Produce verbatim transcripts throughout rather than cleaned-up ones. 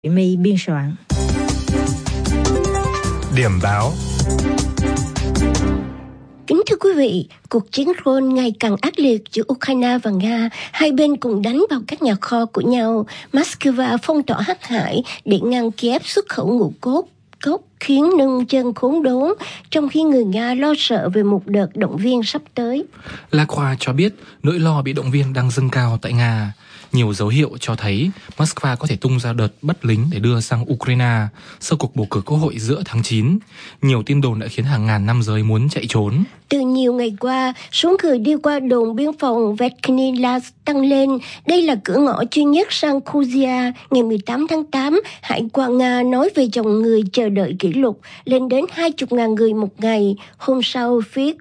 My biên soạn. Điểm báo. Kính thưa quý vị, cuộc chiến Rôn ngày càng ác liệt giữa Ukraine và Nga, hai bên cùng đánh vào các nhà kho của nhau. Moscow phong tỏa Hắc Hải để ngăn Kiev xuất khẩu ngũ cốc, cốc khiến nông dân khốn đốn, trong khi người Nga lo sợ về một đợt động viên sắp tới. La Croix cho biết nỗi lo bị động viên đang dâng cao tại Nga. Nhiều dấu hiệu cho thấy Moscow có thể tung ra đợt bắt lính để đưa sang Ukraine sau cuộc bầu cử quốc hội giữa tháng chín. Nhiều tin đồn đã khiến hàng ngàn nam giới muốn chạy trốn. Từ nhiều ngày qua, số người đi qua đồn biên phòng Verkhnilaz tăng lên. Đây là cửa ngõ duy nhất sang Kuzia. Ngày mười tám tháng tám, Hải quan Nga nói về dòng người chờ đợi kỷ lục lên đến hai mươi nghìn người một ngày. Hôm sau, phía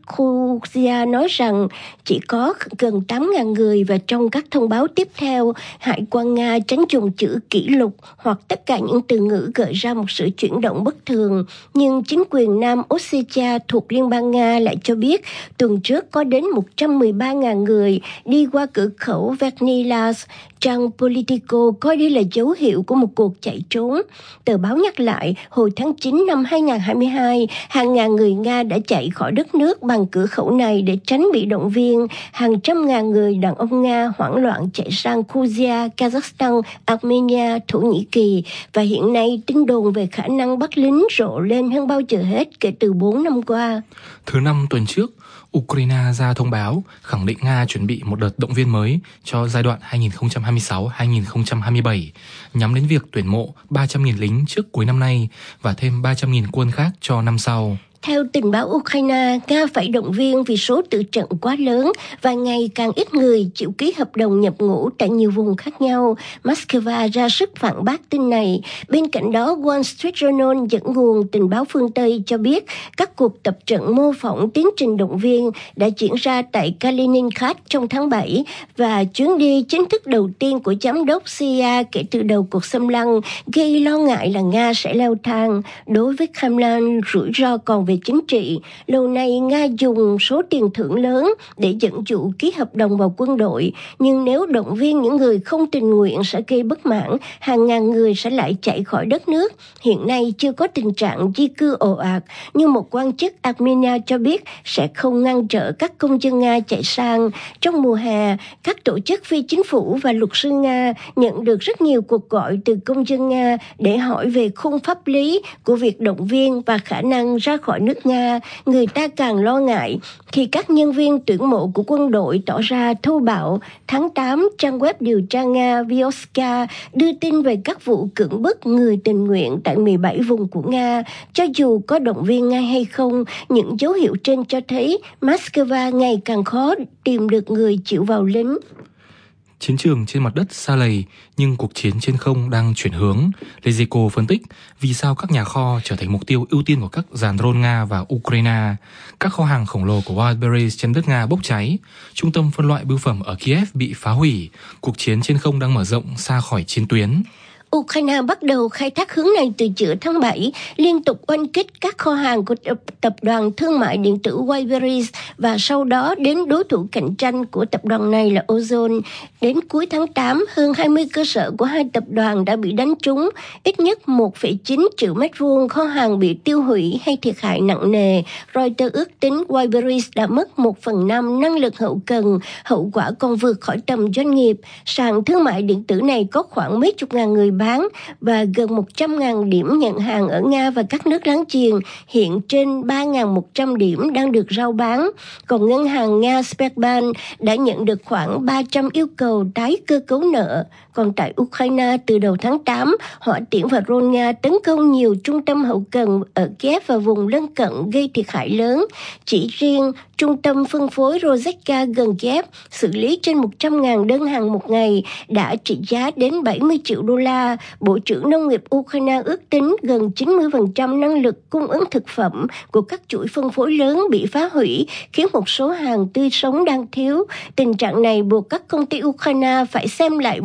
Kuzia nói rằng chỉ có gần tám nghìn người, và trong các thông báo tiếp theo, Hải quan Nga tránh dùng chữ kỷ lục hoặc tất cả những từ ngữ gợi ra một sự chuyển động bất thường. Nhưng chính quyền Nam Ossetia thuộc Liên bang Nga lại cho biết tuần trước có đến một trăm mười ba nghìn người đi qua cửa khẩu Verkhnilaz. Trang Politico coi đây là dấu hiệu của một cuộc chạy trốn. Tờ báo nhắc lại, hồi tháng chín năm hai nghìn không trăm hai mươi hai, hàng ngàn người Nga đã chạy khỏi đất nước bằng cửa khẩu này để tránh bị động viên. Hàng trăm ngàn người đàn ông Nga hoảng loạn chạy sang Kuzia, Kazakhstan, Armenia, Thổ Nhĩ Kỳ. Và hiện nay, tin đồn về khả năng bắt lính rộ lên hơn bao giờ hết kể từ bốn năm qua. Thứ năm tuần trước, Ukraine ra thông báo khẳng định Nga chuẩn bị một đợt động viên mới cho giai đoạn hai nghìn không trăm hai mươi sáu đến hai nghìn không trăm hai mươi bảy, nhắm đến việc tuyển mộ ba trăm nghìn lính trước cuối năm nay và thêm ba trăm nghìn quân khác cho năm sau. Theo tình báo Ukraine, Nga phải động viên vì số tử trận quá lớn và ngày càng ít người chịu ký hợp đồng nhập ngũ tại nhiều vùng khác nhau. Moscow ra sức phản bác tin này. Bên cạnh đó, Wall Street Journal dẫn nguồn tình báo phương Tây cho biết các cuộc tập trận mô phỏng tiến trình động viên đã diễn ra tại Kaliningrad trong tháng bảy, và chuyến đi chính thức đầu tiên của giám đốc xê i a kể từ đầu cuộc xâm lăng gây lo ngại là Nga sẽ leo thang. Đối với Kremlin, rủi ro còn về chính trị. Lâu nay, Nga dùng số tiền thưởng lớn để dẫn dụ ký hợp đồng vào quân đội, nhưng nếu động viên những người không tình nguyện sẽ gây bất mãn, hàng ngàn người sẽ lại chạy khỏi đất nước. Hiện nay chưa có tình trạng di cư ồ ạt, nhưng một quan chức Armenia cho biết sẽ không ngăn trở các công dân Nga chạy sang. Trong mùa hè, các tổ chức phi chính phủ và luật sư Nga nhận được rất nhiều cuộc gọi từ công dân Nga để hỏi về khung pháp lý của việc động viên và khả năng ra khỏi nước Nga. Người ta càng lo ngại khi các nhân viên tuyển mộ của quân đội tỏ ra thô bạo. Tháng tám, trang web điều tra Nga Vioska đưa tin về các vụ cưỡng bức người tình nguyện tại mười bảy vùng của Nga. Cho dù có động viên ngay hay không, những dấu hiệu trên cho thấy Moscow ngày càng khó tìm được người chịu vào lính. Chiến trường trên mặt đất xa lầy, nhưng cuộc chiến trên không đang chuyển hướng. Lezico phân tích vì sao các nhà kho trở thành mục tiêu ưu tiên của các dàn drone Nga và Ukraine. Các kho hàng khổng lồ của Wildberries trên đất Nga bốc cháy. Trung tâm phân loại bưu phẩm ở Kiev bị phá hủy. Cuộc chiến trên không đang mở rộng xa khỏi chiến tuyến. Ukraine bắt đầu khai thác hướng này từ giữa tháng bảy, liên tục oanh kích các kho hàng của tập đoàn thương mại điện tử Wildberries và sau đó đến đối thủ cạnh tranh của tập đoàn này là Ozon. Đến cuối tháng tám, hơn hai mươi cơ sở của hai tập đoàn đã bị đánh trúng. Ít nhất một phẩy chín triệu mét vuông kho hàng bị tiêu hủy hay thiệt hại nặng nề. Reuters ước tính Wildberries đã mất một phần năm năng lực hậu cần, hậu quả còn vượt khỏi tầm doanh nghiệp. Sàn thương mại điện tử này có khoảng mấy chục ngàn người bán và gần một trăm nghìn điểm nhận hàng ở Nga và các nước láng giềng. Hiện trên ba nghìn một trăm điểm đang được rao bán. Còn ngân hàng Nga Sberbank đã nhận được khoảng ba trăm yêu cầu tái cơ cấu nợ. Còn tại Ukraine, từ đầu tháng tám, hỏa tiễn và drone Nga tấn công nhiều trung tâm hậu cần ở Kiev và vùng lân cận gây thiệt hại lớn. Chỉ riêng trung tâm phân phối Rozhedka gần Kiev xử lý trên một trăm nghìn đơn hàng một ngày đã trị giá đến bảy mươi triệu đô la. Bộ trưởng Nông nghiệp Ukraine ước tính gần chín mươi phần trăm năng lực cung ứng thực phẩm của các chuỗi phân phối lớn bị phá hủy, khiến một số hàng tươi sống đang thiếu. Tình trạng này buộc các công ty Ukraine phải xem lại mô hình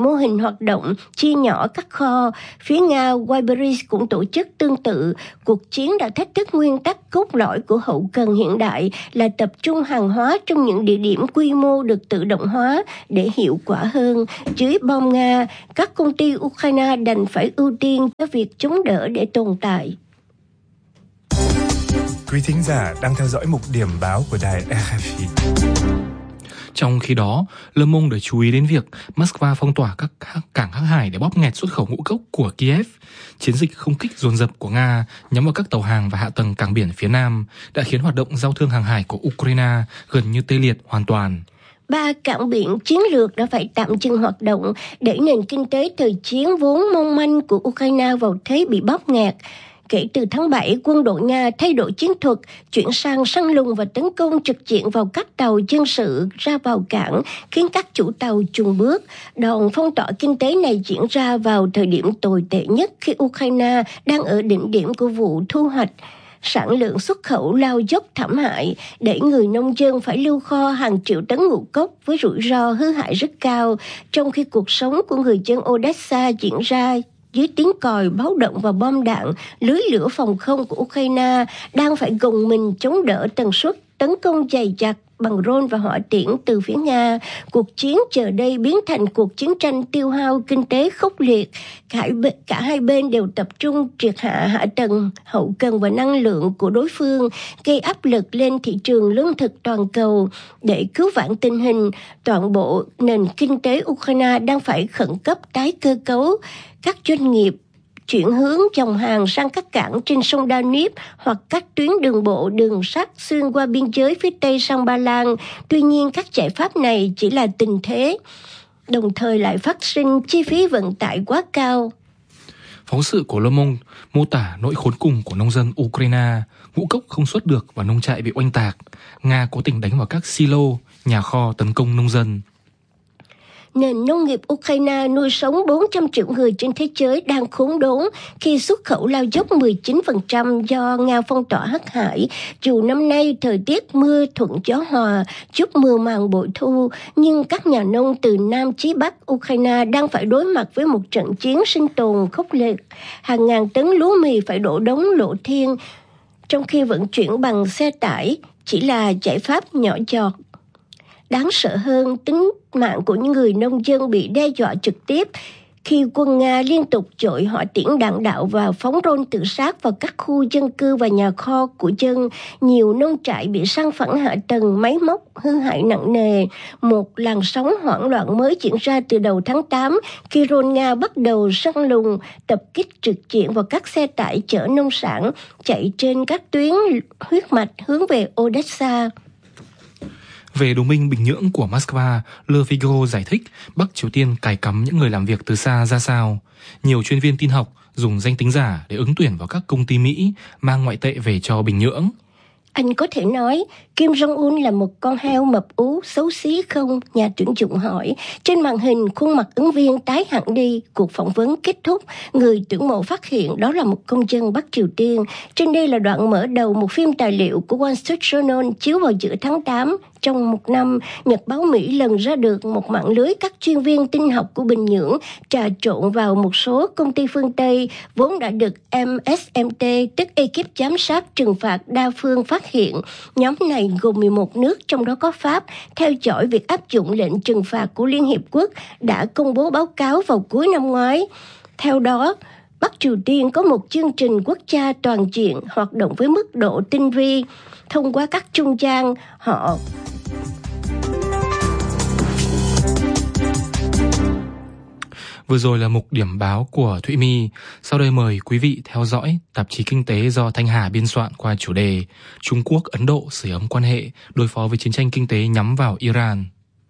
hoạt động chia nhỏ các kho. Phía Nga, Wildberries cũng tổ chức tương tự. Cuộc chiến đã thách thức nguyên tắc cốt lõi của hậu cần hiện đại là tập trung hàng hóa trong những địa điểm quy mô được tự động hóa để hiệu quả hơn. Dưới bom Nga, các công ty Ukraine đành phải ưu tiên cho việc chống đỡ để tồn tại. Quý thính giả đang theo dõi mục điểm báo của đài rờ ép i. Trong khi đó, Le Monde đã chú ý đến việc Moscow phong tỏa các cảng hàng hải để bóp nghẹt xuất khẩu ngũ cốc của Kiev. Chiến dịch không kích dồn dập của Nga nhắm vào các tàu hàng và hạ tầng cảng biển phía Nam đã khiến hoạt động giao thương hàng hải của Ukraine gần như tê liệt hoàn toàn. Ba cảng biển chiến lược đã phải tạm dừng hoạt động, đẩy nền kinh tế thời chiến vốn mong manh của Ukraine vào thế bị bóp nghẹt. Kể từ tháng bảy, quân đội Nga thay đổi chiến thuật, chuyển sang săn lùng và tấn công trực diện vào các tàu dân sự ra vào cảng, khiến các chủ tàu chùn bước. Đòn phong tỏa kinh tế này diễn ra vào thời điểm tồi tệ nhất khi Ukraine đang ở đỉnh điểm của vụ thu hoạch. Sản lượng xuất khẩu lao dốc thảm hại, để người nông dân phải lưu kho hàng triệu tấn ngũ cốc với rủi ro hư hại rất cao, trong khi cuộc sống của người dân Odessa diễn ra dưới tiếng còi báo động và bom đạn. Lưới lửa phòng không của Ukraine đang phải gồng mình chống đỡ tần suất tấn công dày đặc bằng drone và hỏa tiễn từ phía Nga. Cuộc chiến giờ đây biến thành cuộc chiến tranh tiêu hao kinh tế khốc liệt. Cả, cả hai bên đều tập trung triệt hạ hạ tầng, hậu cần và năng lượng của đối phương, gây áp lực lên thị trường lương thực toàn cầu. Để cứu vãn tình hình, toàn bộ nền kinh tế Ukraine đang phải khẩn cấp tái cơ cấu. Các doanh nghiệp chuyển hướng dòng hàng sang các cảng trên sông Danube hoặc các tuyến đường bộ, đường sắt xuyên qua biên giới phía Tây sang Ba Lan. Tuy nhiên, các giải pháp này chỉ là tình thế, đồng thời lại phát sinh chi phí vận tải quá cao. Phóng sự của Le Monde mô tả nỗi khốn cùng của nông dân Ukraine, ngũ cốc không xuất được và nông trại bị oanh tạc. Nga cố tình đánh vào các silo, nhà kho tấn công nông dân. Nền nông nghiệp Ukraine nuôi sống bốn trăm triệu người trên thế giới đang khốn đốn khi xuất khẩu lao dốc mười chín phần trăm do Nga phong tỏa hắc hải. Dù năm nay thời tiết mưa thuận gió hòa, giúp mùa màng bội thu, nhưng các nhà nông từ Nam chí Bắc Ukraine đang phải đối mặt với một trận chiến sinh tồn khốc liệt. Hàng ngàn tấn lúa mì phải đổ đống lộ thiên, trong khi vận chuyển bằng xe tải chỉ là giải pháp nhỏ giọt. Đáng sợ hơn, tính mạng của những người nông dân bị đe dọa trực tiếp khi quân Nga liên tục dội hỏa tiễn đạn đạo và phóng drone tự sát vào các khu dân cư và nhà kho của dân. Nhiều nông trại bị san phẳng hạ tầng, máy móc hư hại nặng nề. Một làn sóng hoảng loạn mới diễn ra từ đầu tháng tám khi drone Nga bắt đầu săn lùng, tập kích trực diện vào các xe tải chở nông sản chạy trên các tuyến huyết mạch hướng về Odessa. Về đồng minh Bình Nhưỡng của Moscow, Le Figaro giải thích Bắc Triều Tiên cài cắm những người làm việc từ xa ra sao. Nhiều chuyên viên tin học dùng danh tính giả để ứng tuyển vào các công ty Mỹ mang ngoại tệ về cho Bình Nhưỡng. Anh có thể nói Kim Jong-un là một con heo mập ú xấu xí không? Nhà tuyển dụng hỏi. Trên màn hình, khuôn mặt ứng viên tái hẳn đi. Cuộc phỏng vấn kết thúc, người tuyển mộ phát hiện đó là một công dân Bắc Triều Tiên. Trên đây là đoạn mở đầu một phim tài liệu của Wall Street Journal chiếu vào giữa tháng tám. Trong một năm, Nhật báo Mỹ lần ra được một mạng lưới các chuyên viên tin học của Bình Nhưỡng trà trộn vào một số công ty phương Tây vốn đã được em ét em tê, tức ekip giám sát trừng phạt đa phương, phát hiện. Nhóm này gồm mười một nước, trong đó có Pháp, theo dõi việc áp dụng lệnh trừng phạt của Liên Hiệp Quốc đã công bố báo cáo vào cuối năm ngoái. Theo đó, Bắc Triều Tiên có một chương trình quốc gia toàn diện hoạt động với mức độ tinh vi. Thông qua các trung gian, họ Vừa rồi là mục điểm báo của Thụy My. Sau đây mời quý vị theo dõi tạp chí kinh tế do Thanh Hà biên soạn qua chủ đề Trung Quốc, Ấn Độ sưởi ấm quan hệ, đối phó với chiến tranh kinh tế nhắm vào Iran.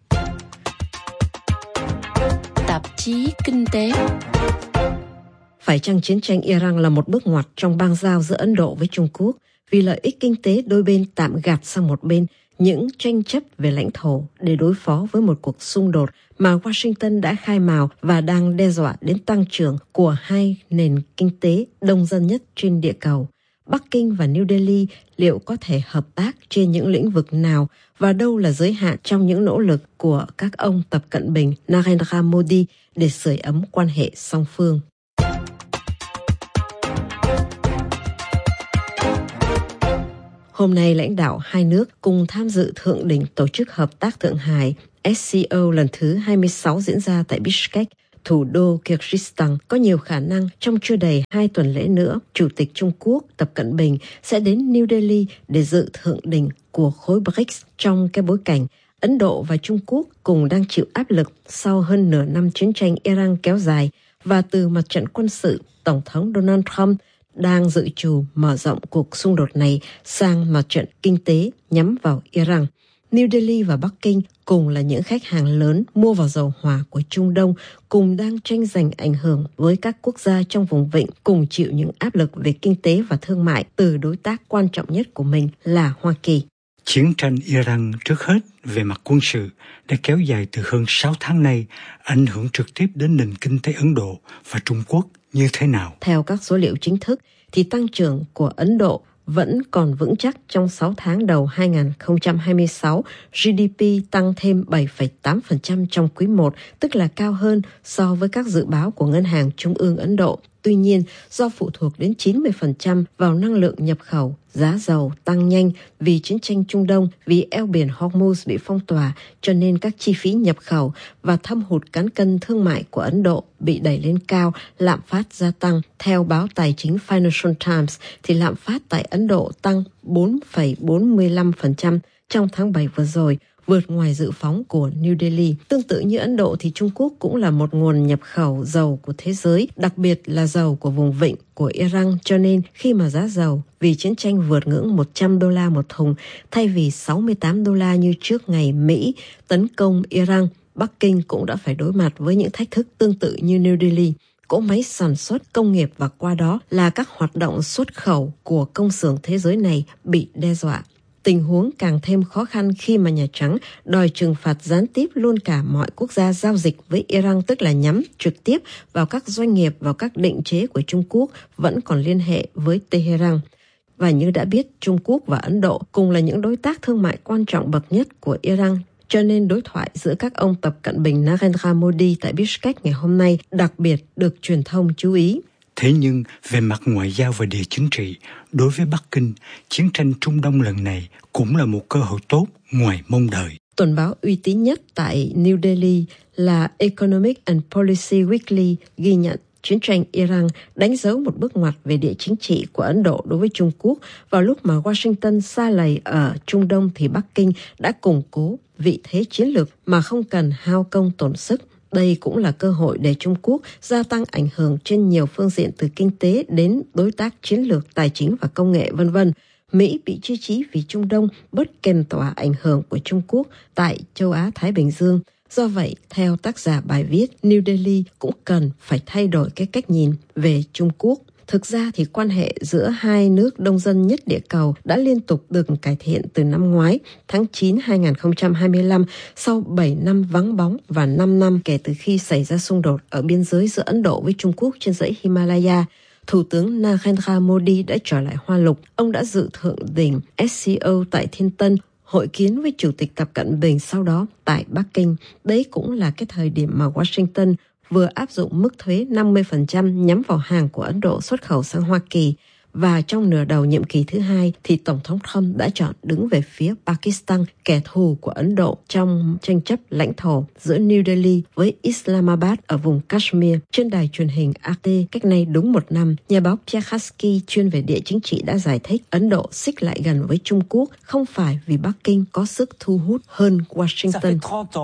Tạp chí kinh tế. Phải chăng chiến tranh Iran là một bước ngoặt trong bang giao giữa Ấn Độ với Trung Quốc vì lợi ích kinh tế đôi bên tạm gạt sang một bên những tranh chấp về lãnh thổ để đối phó với một cuộc xung đột mà Washington đã khai mào và đang đe dọa đến tăng trưởng của hai nền kinh tế đông dân nhất trên địa cầu? Bắc Kinh và New Delhi liệu có thể hợp tác trên những lĩnh vực nào và đâu là giới hạn trong những nỗ lực của các ông Tập Cận Bình, Narendra Modi để sưởi ấm quan hệ song phương. Hôm nay, lãnh đạo hai nước cùng tham dự thượng đỉnh Tổ chức Hợp tác Thượng Hải S C O lần thứ hai mươi sáu diễn ra tại Bishkek, thủ đô Kyrgyzstan. Có nhiều khả năng trong chưa đầy hai tuần lễ nữa, Chủ tịch Trung Quốc Tập Cận Bình sẽ đến New Delhi để dự thượng đỉnh của khối bờ rích trong cái bối cảnh Ấn Độ và Trung Quốc cùng đang chịu áp lực sau hơn nửa năm chiến tranh Iran kéo dài, và từ mặt trận quân sự, Tổng thống Donald Trump đang dự trù mở rộng cuộc xung đột này sang mặt trận kinh tế nhắm vào Iran. New Delhi và Bắc Kinh cùng là những khách hàng lớn mua vào dầu hỏa của Trung Đông, cùng đang tranh giành ảnh hưởng với các quốc gia trong vùng vịnh, cùng chịu những áp lực về kinh tế và thương mại từ đối tác quan trọng nhất của mình là Hoa Kỳ. Chiến tranh Iran trước hết về mặt quân sự đã kéo dài từ hơn sáu tháng nay, ảnh hưởng trực tiếp đến nền kinh tế Ấn Độ và Trung Quốc như thế nào? Theo các số liệu chính thức, thì tăng trưởng của Ấn Độ vẫn còn vững chắc trong sáu tháng đầu hai không hai sáu, G D P tăng thêm bảy phẩy tám phần trăm trong quý một, tức là cao hơn so với các dự báo của Ngân hàng Trung ương Ấn Độ. Tuy nhiên, do phụ thuộc đến chín mươi phần trăm vào năng lượng nhập khẩu, giá dầu tăng nhanh vì chiến tranh Trung Đông, vì eo biển Hormuz bị phong tỏa, cho nên các chi phí nhập khẩu và thâm hụt cán cân thương mại của Ấn Độ bị đẩy lên cao, lạm phát gia tăng. Theo báo tài chính Financial Times, thì lạm phát tại Ấn Độ tăng bốn phẩy bốn mươi lăm phần trăm trong tháng bảy vừa rồi, vượt ngoài dự phóng của New Delhi. Tương tự như Ấn Độ thì Trung Quốc cũng là một nguồn nhập khẩu dầu của thế giới, đặc biệt là dầu của vùng vịnh của Iran, cho nên khi mà giá dầu vì chiến tranh vượt ngưỡng một trăm đô la một thùng thay vì sáu mươi tám đô la như trước ngày Mỹ tấn công Iran, Bắc Kinh cũng đã phải đối mặt với những thách thức tương tự như New Delhi. Cỗ máy sản xuất, công nghiệp và qua đó là các hoạt động xuất khẩu của công xưởng thế giới này bị đe dọa. Tình huống càng thêm khó khăn khi mà Nhà Trắng đòi trừng phạt gián tiếp luôn cả mọi quốc gia giao dịch với Iran, tức là nhắm trực tiếp vào các doanh nghiệp, vào các định chế của Trung Quốc vẫn còn liên hệ với Tehran. Và như đã biết, Trung Quốc và Ấn Độ cùng là những đối tác thương mại quan trọng bậc nhất của Iran, cho nên đối thoại giữa các ông Tập Cận Bình, Narendra Modi tại Bishkek ngày hôm nay đặc biệt được truyền thông chú ý. Thế nhưng, về mặt ngoại giao và địa chính trị, đối với Bắc Kinh, chiến tranh Trung Đông lần này cũng là một cơ hội tốt ngoài mong đợi. Tuần báo uy tín nhất tại New Delhi là Economic and Policy Weekly ghi nhận chiến tranh Iran đánh dấu một bước ngoặt về địa chính trị của Ấn Độ đối với Trung Quốc. Vào lúc mà Washington sa lầy ở Trung Đông thì Bắc Kinh đã củng cố vị thế chiến lược mà không cần hao công tổn sức. Đây cũng là cơ hội để Trung Quốc gia tăng ảnh hưởng trên nhiều phương diện, từ kinh tế đến đối tác chiến lược, tài chính và công nghệ, vân vân. Mỹ bị chia trí vì Trung Đông bớt kèm tỏa ảnh hưởng của Trung Quốc tại châu Á-Thái Bình Dương. Do vậy, theo tác giả bài viết, New Delhi cũng cần phải thay đổi cái cách nhìn về Trung Quốc. Thực ra thì quan hệ giữa hai nước đông dân nhất địa cầu đã liên tục được cải thiện từ năm ngoái, tháng chín hai không hai lăm, sau bảy năm vắng bóng và năm năm kể từ khi xảy ra xung đột ở biên giới giữa Ấn Độ với Trung Quốc trên dãy Himalaya. Thủ tướng Narendra Modi đã trở lại Hoa Lục. Ông đã dự thượng đỉnh S C O tại Thiên Tân, hội kiến với Chủ tịch Tập Cận Bình sau đó tại Bắc Kinh. Đấy cũng là cái thời điểm mà Washington vừa áp dụng mức thuế năm mươi phần trăm nhắm vào hàng của Ấn Độ xuất khẩu sang Hoa Kỳ. Và trong nửa đầu nhiệm kỳ thứ hai thì Tổng thống Trump đã chọn đứng về phía Pakistan, kẻ thù của Ấn Độ trong tranh chấp lãnh thổ giữa New Delhi với Islamabad ở vùng Kashmir. Trên đài truyền hình a tê cách nay đúng một năm, nhà báo Pierre Hasky chuyên về địa chính trị đã giải thích Ấn Độ xích lại gần với Trung Quốc không phải vì Bắc Kinh có sức thu hút hơn Washington.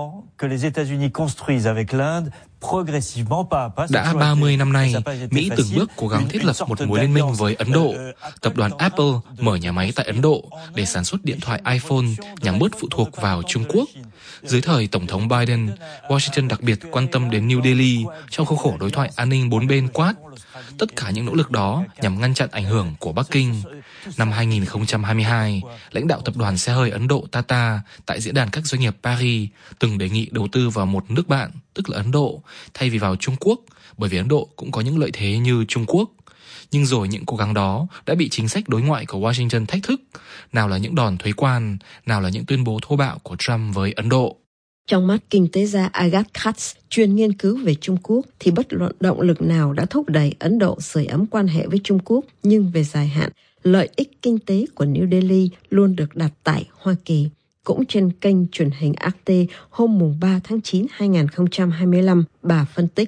Đã ba mươi năm nay, Mỹ từng bước cố gắng thiết lập một mối liên minh với Ấn Độ. Tập đoàn Apple mở nhà máy tại Ấn Độ để sản xuất điện thoại iPhone nhằm bớt phụ thuộc vào Trung Quốc. Dưới thời Tổng thống Biden, Washington đặc biệt quan tâm đến New Delhi trong khuôn khổ đối thoại an ninh bốn bên Quad. Tất cả những nỗ lực đó nhằm ngăn chặn ảnh hưởng của Bắc Kinh. Năm hai không hai hai, lãnh đạo tập đoàn xe hơi Ấn Độ Tata tại diễn đàn các doanh nghiệp Paris từng đề nghị đầu tư vào một nước bạn, tức là Ấn Độ, thay vì vào Trung Quốc, bởi vì Ấn Độ cũng có những lợi thế như Trung Quốc. Nhưng rồi những cố gắng đó đã bị chính sách đối ngoại của Washington thách thức, nào là những đòn thuế quan, nào là những tuyên bố thô bạo của Trump với Ấn Độ. Trong mắt kinh tế gia Agatha Katz, chuyên nghiên cứu về Trung Quốc, thì bất luận động lực nào đã thúc đẩy Ấn Độ sưởi ấm quan hệ với Trung Quốc, nhưng về dài hạn, lợi ích kinh tế của New Delhi luôn được đặt tại Hoa Kỳ. Cũng trên kênh truyền hình Arte hôm mùng ba tháng chín năm hai nghìn không trăm hai mươi lăm, bà phân tích.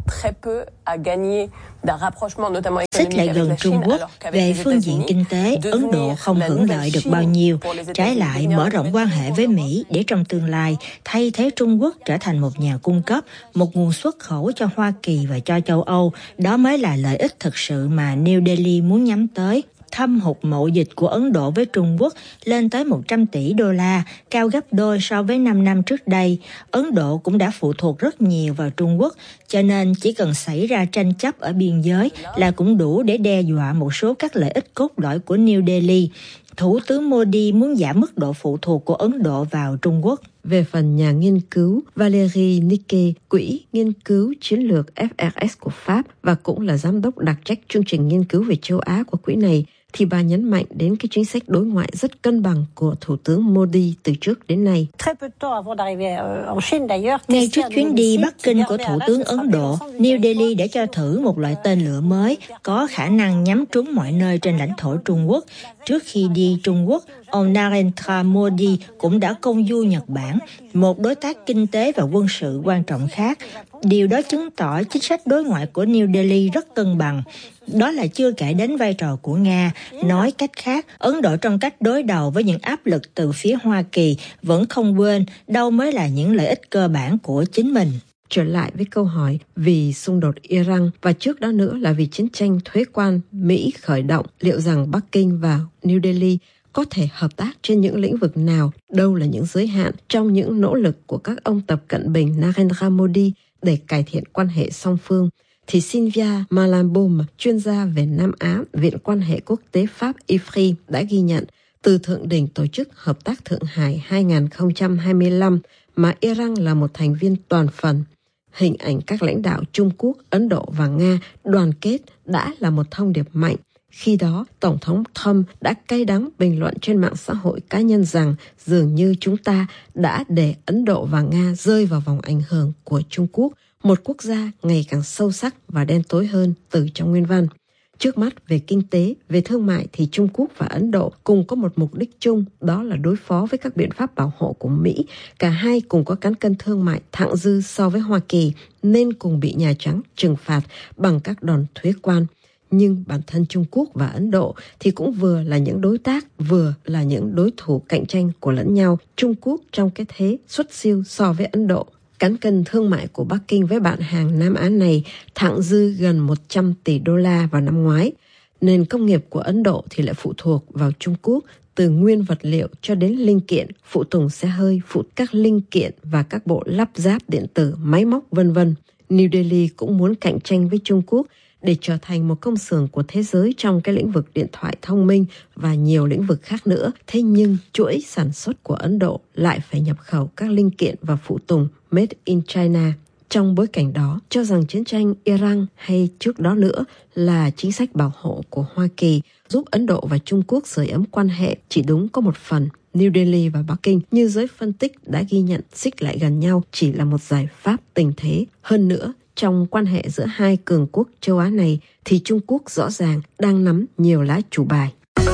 Xích lại gần Trung Quốc, về phương diện kinh tế, Ấn Độ không hưởng lợi được bao nhiêu. Trái lại, mở rộng quan hệ với Mỹ để trong tương lai thay thế Trung Quốc trở thành một nhà cung cấp, một nguồn xuất khẩu cho Hoa Kỳ và cho châu Âu. Đó mới là lợi ích thực sự mà New Delhi muốn nhắm tới. Thâm hụt mậu dịch của Ấn Độ với Trung Quốc lên tới một trăm tỷ đô la, cao gấp đôi so với năm năm trước đây. Ấn Độ cũng đã phụ thuộc rất nhiều vào Trung Quốc, cho nên chỉ cần xảy ra tranh chấp ở biên giới là cũng đủ để đe dọa một số các lợi ích cốt lõi của New Delhi. Thủ tướng Modi muốn giảm mức độ phụ thuộc của Ấn Độ vào Trung Quốc. Về phần nhà nghiên cứu Valérie Nicke, Quỹ Nghiên cứu Chiến lược F R S của Pháp và cũng là giám đốc đặc trách chương trình nghiên cứu về châu Á của quỹ này, thì bà nhấn mạnh đến cái chính sách đối ngoại rất cân bằng của Thủ tướng Modi từ trước đến nay. Ngay trước chuyến đi Bắc Kinh của Thủ tướng Ấn Độ, New Delhi đã cho thử một loại tên lửa mới có khả năng nhắm trúng mọi nơi trên lãnh thổ Trung Quốc. Trước khi đi Trung Quốc, ông Narendra Modi cũng đã công du Nhật Bản, một đối tác kinh tế và quân sự quan trọng khác. Điều đó chứng tỏ chính sách đối ngoại của New Delhi rất cân bằng. Đó là chưa kể đến vai trò của Nga. Nói cách khác, Ấn Độ trong cách đối đầu với những áp lực từ phía Hoa Kỳ vẫn không quên đâu mới là những lợi ích cơ bản của chính mình. Trở lại với câu hỏi vì xung đột Iran và trước đó nữa là vì chiến tranh thuế quan Mỹ khởi động, liệu rằng Bắc Kinh và New Delhi có thể hợp tác trên những lĩnh vực nào, đâu là những giới hạn trong những nỗ lực của các ông Tập Cận Bình, Narendra Modi để cải thiện quan hệ song phương, thì Sylvia Malamboum, chuyên gia về Nam Á, Viện Quan hệ Quốc tế Pháp I F R I, đã ghi nhận từ Thượng đỉnh Tổ chức Hợp tác Thượng Hải hai nghìn không trăm hai mươi lăm mà Iran là một thành viên toàn phần. Hình ảnh các lãnh đạo Trung Quốc, Ấn Độ và Nga đoàn kết đã là một thông điệp mạnh. Khi đó, Tổng thống Trump đã cay đắng bình luận trên mạng xã hội cá nhân rằng dường như chúng ta đã để Ấn Độ và Nga rơi vào vòng ảnh hưởng của Trung Quốc, một quốc gia ngày càng sâu sắc và đen tối hơn từ trong nguyên văn. Trước mắt, về kinh tế, về thương mại thì Trung Quốc và Ấn Độ cùng có một mục đích chung, đó là đối phó với các biện pháp bảo hộ của Mỹ. Cả hai cùng có cán cân thương mại thặng dư so với Hoa Kỳ, nên cùng bị Nhà Trắng trừng phạt bằng các đòn thuế quan. Nhưng bản thân Trung Quốc và Ấn Độ thì cũng vừa là những đối tác, vừa là những đối thủ cạnh tranh của lẫn nhau. Trung Quốc trong cái thế xuất siêu so với Ấn Độ. Cán cân thương mại của Bắc Kinh với bạn hàng Nam Á này thặng dư gần một trăm tỷ đô la vào năm ngoái. Nền công nghiệp của Ấn Độ thì lại phụ thuộc vào Trung Quốc, từ nguyên vật liệu cho đến linh kiện, phụ tùng xe hơi, phụ các linh kiện và các bộ lắp ráp điện tử, máy móc vân vân. New Delhi cũng muốn cạnh tranh với Trung Quốc để trở thành một công xưởng của thế giới trong cái lĩnh vực điện thoại thông minh và nhiều lĩnh vực khác nữa. Thế nhưng chuỗi sản xuất của Ấn Độ lại phải nhập khẩu các linh kiện và phụ tùng made in China. Trong bối cảnh đó, cho rằng chiến tranh Iran hay trước đó nữa là chính sách bảo hộ của Hoa Kỳ giúp Ấn Độ và Trung Quốc sưởi ấm quan hệ chỉ đúng có một phần. New Delhi và Bắc Kinh, như giới phân tích đã ghi nhận, xích lại gần nhau chỉ là một giải pháp tình thế. Hơn nữa, trong quan hệ giữa hai cường quốc châu Á này thì Trung Quốc rõ ràng đang nắm nhiều lá chủ bài.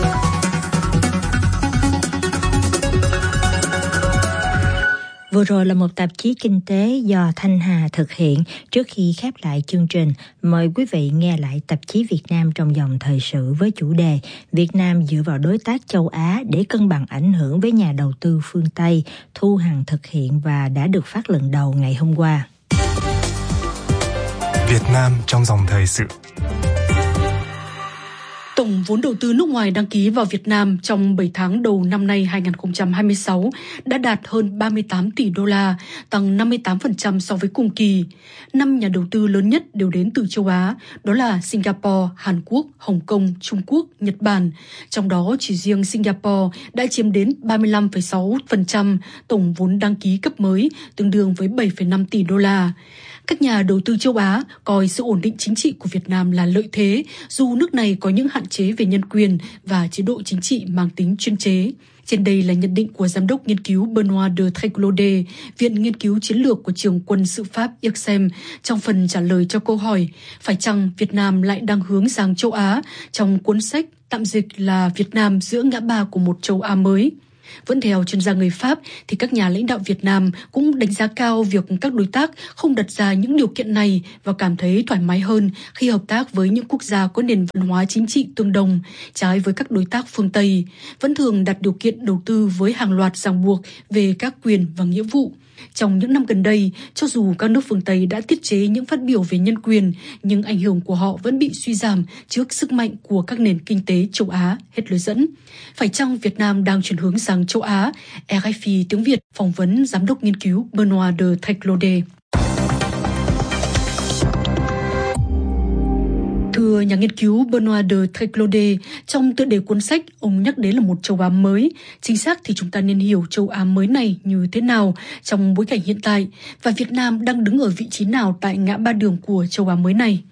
Vừa rồi là một tạp chí kinh tế do Thanh Hà thực hiện. Trước khi khép lại chương trình, mời quý vị nghe lại tạp chí Việt Nam trong dòng thời sự với chủ đề Việt Nam dựa vào đối tác châu Á để cân bằng ảnh hưởng với nhà đầu tư phương Tây, Thu Hằng thực hiện và đã được phát lần đầu ngày hôm qua. Việt Nam trong dòng thời sự. Tổng vốn đầu tư nước ngoài đăng ký vào Việt Nam trong bảy tháng đầu năm nay hai nghìn không trăm hai mươi sáu đã đạt hơn ba mươi tám tỷ đô la, tăng năm mươi tám phần trăm so với cùng kỳ. Năm nhà đầu tư lớn nhất đều đến từ châu Á, đó là Singapore, Hàn Quốc, Hồng Kông, Trung Quốc, Nhật Bản. Trong đó chỉ riêng Singapore đã chiếm đến ba mươi lăm phẩy sáu phần trăm tổng vốn đăng ký cấp mới, tương đương với bảy phẩy năm tỷ đô la. Các nhà đầu tư châu Á coi sự ổn định chính trị của Việt Nam là lợi thế, dù nước này có những hạn chế về nhân quyền và chế độ chính trị mang tính chuyên chế. Trên đây là nhận định của Giám đốc nghiên cứu Benoît de Tréclaudet, Viện Nghiên cứu Chiến lược của Trường Quân sự Pháp I R S E M, trong phần trả lời cho câu hỏi phải chăng Việt Nam lại đang hướng sang châu Á trong cuốn sách tạm dịch là Việt Nam giữa ngã ba của một châu Á mới. Vẫn theo chuyên gia người Pháp thì các nhà lãnh đạo Việt Nam cũng đánh giá cao việc các đối tác không đặt ra những điều kiện này và cảm thấy thoải mái hơn khi hợp tác với những quốc gia có nền văn hóa chính trị tương đồng, trái với các đối tác phương Tây, vẫn thường đặt điều kiện đầu tư với hàng loạt ràng buộc về các quyền và nghĩa vụ. Trong những năm gần đây, cho dù các nước phương Tây đã tiết chế những phát biểu về nhân quyền, nhưng ảnh hưởng của họ vẫn bị suy giảm trước sức mạnh của các nền kinh tế châu Á, hết lối dẫn. Phải chăng Việt Nam đang chuyển hướng sang châu Á? rờ ép i tiếng Việt phỏng vấn Giám đốc nghiên cứu Benoît de Tréclaudet. Thưa nhà nghiên cứu Benoît de Tréclaudet, trong tựa đề cuốn sách, ông nhắc đến là một châu Á mới. Chính xác thì chúng ta nên hiểu châu Á mới này như thế nào trong bối cảnh hiện tại, và Việt Nam đang đứng ở vị trí nào tại ngã ba đường của châu Á mới này?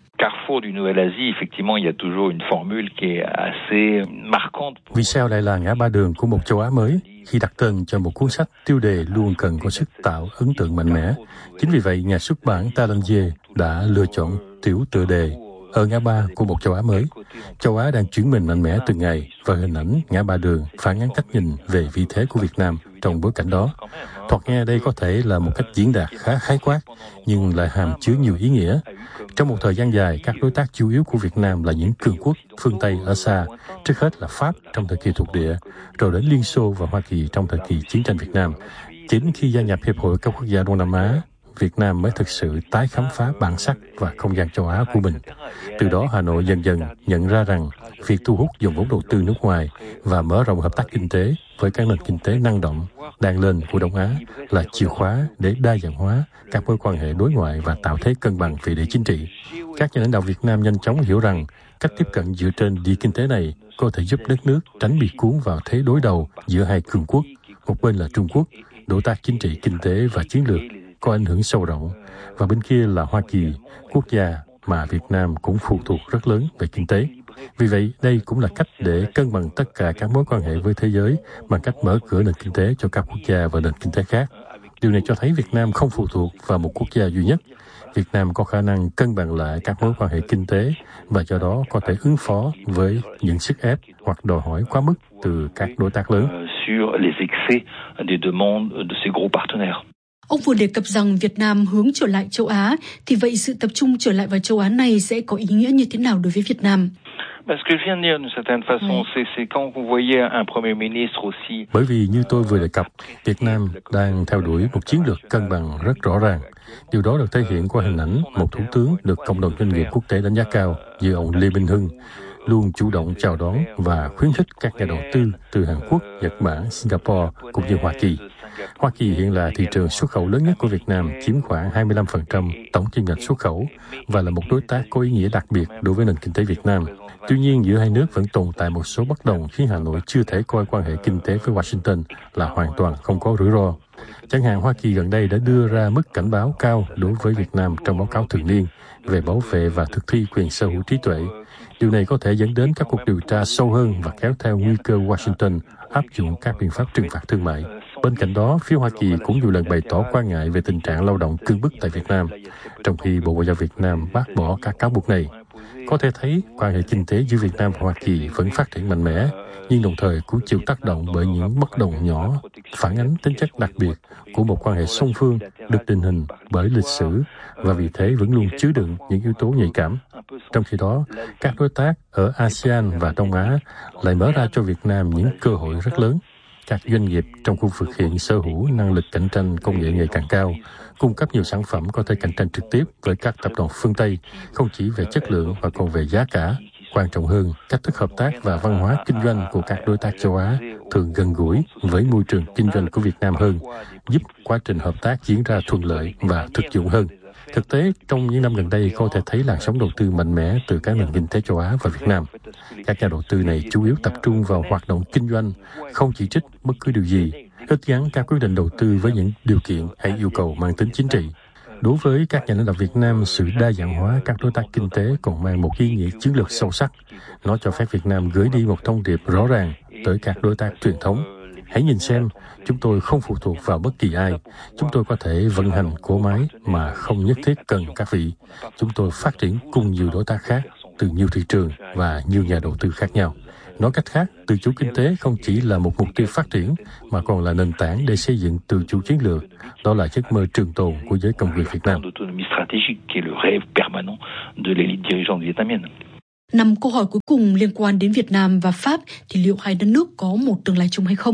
Vì sao lại là ngã ba đường của một châu Á mới? Khi đặt tên cho một cuốn sách, tiêu đề luôn cần có sức tạo ấn tượng mạnh mẽ. Chính vì vậy, nhà xuất bản Talandier đã lựa chọn tiểu tựa đề ở ngã ba của một châu Á mới. Châu Á đang chuyển mình mạnh mẽ từng ngày và hình ảnh ngã ba đường phản ánh cách nhìn về vị thế của Việt Nam trong bối cảnh đó. Thoạt nghe đây có thể là một cách diễn đạt khá khái quát, nhưng lại hàm chứa nhiều ý nghĩa. Trong một thời gian dài, các đối tác chủ yếu của Việt Nam là những cường quốc phương Tây ở xa, trước hết là Pháp trong thời kỳ thuộc địa, rồi đến Liên Xô và Hoa Kỳ trong thời kỳ chiến tranh Việt Nam. Chính khi gia nhập Hiệp hội các quốc gia Đông Nam Á, Việt Nam mới thực sự tái khám phá bản sắc và không gian châu Á của mình. Từ đó, Hà Nội dần dần nhận ra rằng việc thu hút dòng vốn đầu tư nước ngoài và mở rộng hợp tác kinh tế với các nền kinh tế năng động đang lên của Đông Á là chìa khóa để đa dạng hóa các mối quan hệ đối ngoại và tạo thế cân bằng về địa chính trị. Các nhà lãnh đạo Việt Nam nhanh chóng hiểu rằng cách tiếp cận dựa trên địa kinh tế này có thể giúp đất nước tránh bị cuốn vào thế đối đầu giữa hai cường quốc. Một bên là Trung Quốc, đối tác chính trị, kinh tế và chiến lược có ảnh hưởng sâu rộng, và bên kia là Hoa Kỳ, quốc gia mà Việt Nam cũng phụ thuộc rất lớn về kinh tế. Vì vậy, đây cũng là cách để cân bằng tất cả các mối quan hệ với thế giới bằng cách mở cửa nền kinh tế cho các quốc gia và nền kinh tế khác. Điều này cho thấy Việt Nam không phụ thuộc vào một quốc gia duy nhất. Việt Nam có khả năng cân bằng lại các mối quan hệ kinh tế và do đó có thể ứng phó với những sức ép hoặc đòi hỏi quá mức từ các đối tác lớn. Ông vừa đề cập rằng Việt Nam hướng trở lại châu Á, thì vậy sự tập trung trở lại vào châu Á này sẽ có ý nghĩa như thế nào đối với Việt Nam? Bởi vì như tôi vừa đề cập, Việt Nam đang theo đuổi một chiến lược cân bằng rất rõ ràng. Điều đó được thể hiện qua hình ảnh một thủ tướng được cộng đồng doanh nghiệp quốc tế đánh giá cao như ông Lê Minh Hưng, luôn chủ động chào đón và khuyến khích các nhà đầu tư từ Hàn Quốc, Nhật Bản, Singapore cũng như Hoa Kỳ. Hoa Kỳ hiện là thị trường xuất khẩu lớn nhất của Việt Nam, chiếm khoảng hai mươi lăm phần trăm tổng kim ngạch xuất khẩu và là một đối tác có ý nghĩa đặc biệt đối với nền kinh tế Việt Nam. Tuy nhiên, giữa hai nước vẫn tồn tại một số bất đồng khiến Hà Nội chưa thể coi quan hệ kinh tế với Washington là hoàn toàn không có rủi ro. Chẳng hạn, Hoa Kỳ gần đây đã đưa ra mức cảnh báo cao đối với Việt Nam trong báo cáo thường niên về bảo vệ và thực thi quyền sở hữu trí tuệ. Điều này có thể dẫn đến các cuộc điều tra sâu hơn và kéo theo nguy cơ Washington áp dụng các biện pháp trừng phạt thương mại. Bên cạnh đó, phía Hoa Kỳ cũng nhiều lần bày tỏ quan ngại về tình trạng lao động cưỡng bức tại Việt Nam, trong khi Bộ Ngoại giao Việt Nam bác bỏ các cáo buộc này. Có thể thấy, quan hệ kinh tế giữa Việt Nam và Hoa Kỳ vẫn phát triển mạnh mẽ, nhưng đồng thời cũng chịu tác động bởi những bất đồng nhỏ, phản ánh tính chất đặc biệt của một quan hệ song phương được định hình bởi lịch sử và vì thế vẫn luôn chứa đựng những yếu tố nhạy cảm. Trong khi đó, các đối tác ở a sê an và Đông Á lại mở ra cho Việt Nam những cơ hội rất lớn. Các doanh nghiệp trong khu vực hiện sở hữu năng lực cạnh tranh công nghệ ngày càng cao, cung cấp nhiều sản phẩm có thể cạnh tranh trực tiếp với các tập đoàn phương Tây, không chỉ về chất lượng mà còn về giá cả. Quan trọng hơn, cách thức hợp tác và văn hóa kinh doanh của các đối tác châu Á thường gần gũi với môi trường kinh doanh của Việt Nam hơn, giúp quá trình hợp tác diễn ra thuận lợi và thực dụng hơn. Thực tế, trong những năm gần đây có thể thấy làn sóng đầu tư mạnh mẽ từ các nền kinh tế châu Á và Việt Nam. Các nhà đầu tư này chủ yếu tập trung vào hoạt động kinh doanh, không chỉ trích bất cứ điều gì, ít gắn các quyết định đầu tư với những điều kiện hay yêu cầu mang tính chính trị. Đối với các nhà lãnh đạo Việt Nam, sự đa dạng hóa các đối tác kinh tế còn mang một ý nghĩa chiến lược sâu sắc. Nó cho phép Việt Nam gửi đi một thông điệp rõ ràng tới các đối tác truyền thống. Hãy nhìn xem, chúng tôi không phụ thuộc vào bất kỳ ai. Chúng tôi có thể vận hành cỗ máy mà không nhất thiết cần các vị. Chúng tôi phát triển cùng nhiều đối tác khác, từ nhiều thị trường và nhiều nhà đầu tư khác nhau. Nói cách khác, tự chủ kinh tế không chỉ là một mục tiêu phát triển, mà còn là nền tảng để xây dựng tự chủ chiến lược. Đó là giấc mơ trường tồn của giới công quyền Việt Nam. Năm câu hỏi cuối cùng liên quan đến Việt Nam và Pháp thì liệu hai đất nước có một tương lai chung hay không?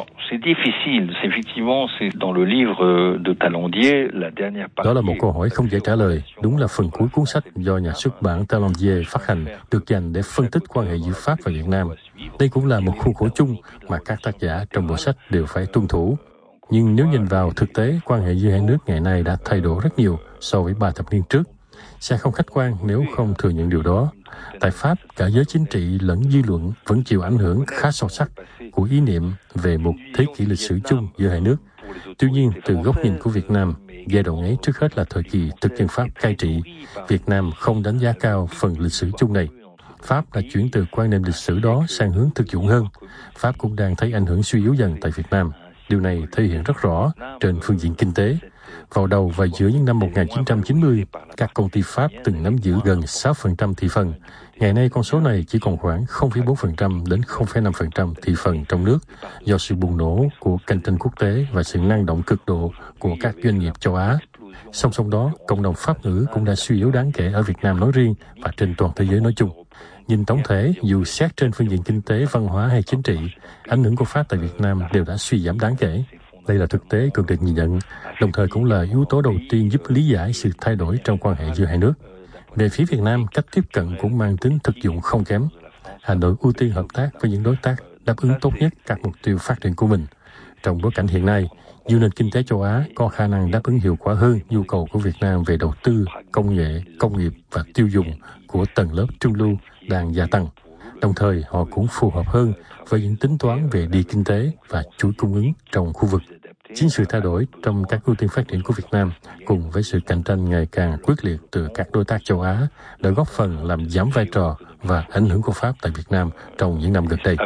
Đó là một câu hỏi không dễ trả lời. Đúng là phần cuối cuốn sách do nhà xuất bản Talandier phát hành được dành để phân tích quan hệ giữa Pháp và Việt Nam. Đây cũng là một khuôn khổ chung mà các tác giả trong bộ sách đều phải tuân thủ. Nhưng nếu nhìn vào thực tế, quan hệ giữa hai nước ngày nay đã thay đổi rất nhiều so với ba thập niên trước. Sẽ không khách quan nếu không thừa nhận điều đó. Tại Pháp, cả giới chính trị lẫn dư luận vẫn chịu ảnh hưởng khá sâu sắc của ý niệm về một thế kỷ lịch sử chung giữa hai nước. Tuy nhiên, từ góc nhìn của Việt Nam, giai đoạn ấy trước hết là thời kỳ thực dân Pháp cai trị. Việt Nam không đánh giá cao phần lịch sử chung này. Pháp đã chuyển từ quan niệm lịch sử đó sang hướng thực dụng hơn. Pháp cũng đang thấy ảnh hưởng suy yếu dần tại Việt Nam. Điều này thể hiện rất rõ trên phương diện kinh tế. Vào đầu và giữa những năm một nghìn chín trăm chín mươi, các công ty Pháp từng nắm giữ gần sáu phần trăm thị phần. Ngày nay con số này chỉ còn khoảng không phẩy bốn phần trăm đến không phẩy năm phần trăm thị phần trong nước do sự bùng nổ của cạnh tranh quốc tế và sự năng động cực độ của các doanh nghiệp châu Á. Song song đó, cộng đồng Pháp ngữ cũng đã suy yếu đáng kể ở Việt Nam nói riêng và trên toàn thế giới nói chung. Nhìn tổng thể, dù xét trên phương diện kinh tế, văn hóa hay chính trị, ảnh hưởng của Pháp tại Việt Nam đều đã suy giảm đáng kể. Đây là thực tế cần được nhìn nhận, đồng thời cũng là yếu tố đầu tiên giúp lý giải sự thay đổi trong quan hệ giữa hai nước. Về phía Việt Nam, cách tiếp cận cũng mang tính thực dụng không kém. Hà Nội ưu tiên hợp tác với những đối tác đáp ứng tốt nhất các mục tiêu phát triển của mình. Trong bối cảnh hiện nay, nhiều nền kinh tế châu Á có khả năng đáp ứng hiệu quả hơn nhu cầu của Việt Nam về đầu tư, công nghệ, công nghiệp và tiêu dùng của tầng lớp trung lưu đang gia tăng. Đồng thời, họ cũng phù hợp hơn với những tính toán về địa kinh tế và chuỗi cung ứng trong khu vực. Chính sự thay đổi trong các ưu tiên phát triển của Việt Nam cùng với sự cạnh tranh ngày càng quyết liệt từ các đối tác châu Á đã góp phần làm giảm vai trò và ảnh hưởng của Pháp tại Việt Nam trong những năm gần đây.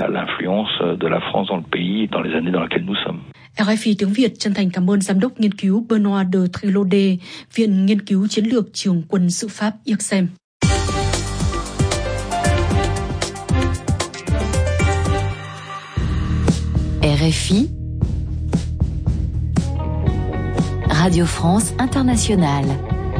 rờ ép i tiếng Việt chân thành cảm ơn Giám đốc nghiên cứu Benoît de Trilaudet, Viện Nghiên cứu Chiến lược Trường quân sự Pháp I R S E M. rờ ép i Radio France Internationale.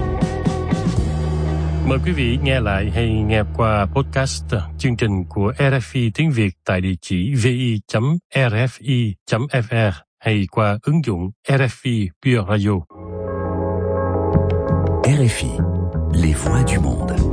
Mời quý vị nghe lại hay nghe qua podcast chương trình của rờ ép i tiếng Việt tại địa chỉ vi chấm rờ ép i chấm ép rờ hay qua ứng dụng rờ ép i Pure Radio. rờ ép i, les voix du monde.